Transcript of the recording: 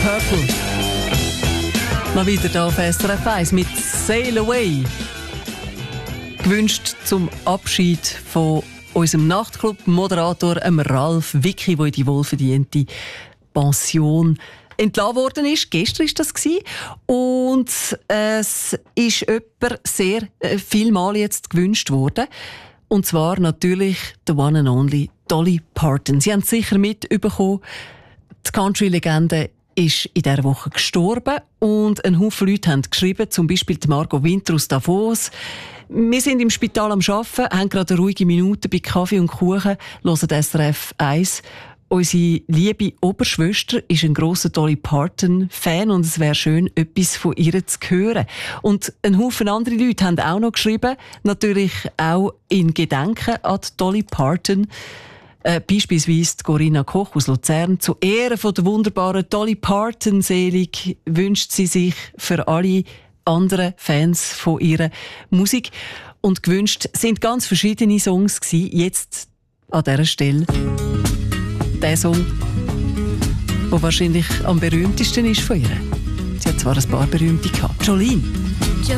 Purple. Mal wieder hier auf SRF 1 mit Sail Away. Gewünscht zum Abschied von unserem Nachtclub-Moderator Ralf Wicki, der in die wohlverdiente Pension entlassen worden ist. Gestern war das. Und es ist jemand sehr vielmal jetzt gewünscht worden. Und zwar natürlich the one and only Dolly Parton. Sie haben es sicher mitbekommen. Die Country-Legende ist in dieser Woche gestorben und ein Haufen Leute haben geschrieben, zum Beispiel die Margot Winter aus Davos. Wir sind im Spital am Arbeiten, haben gerade eine ruhige Minute bei Kaffee und Kuchen, hören SRF 1. Unsere liebe Oberschwester ist ein grosser Dolly Parton-Fan und es wäre schön, etwas von ihr zu hören. Und ein Haufen andere Leute haben auch noch geschrieben, natürlich auch in Gedenken an Dolly Parton. Beispielsweise Corinna Koch aus Luzern. Zu Ehren von der wunderbaren Dolly Parton selig wünscht sie sich für alle anderen Fans von ihrer Musik. Und gewünscht sind ganz verschiedene Songs gewesen. Jetzt an dieser Stelle der Song, der wahrscheinlich am berühmtesten ist von ihr. Sie hat zwar ein paar berühmte gehabt. Jolene.